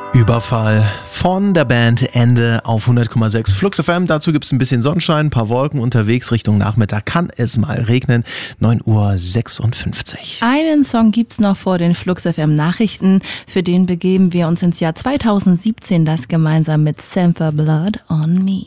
Überfall von der Band Ende auf 100,6 Flux FM. Dazu gibt es ein bisschen Sonnenschein, ein paar Wolken unterwegs. Richtung Nachmittag kann es mal regnen. 9:56 Uhr. Einen Song gibt's noch vor den Flux FM Nachrichten. Für den begeben wir uns ins Jahr 2017, das gemeinsam mit Samfer Blood on Me.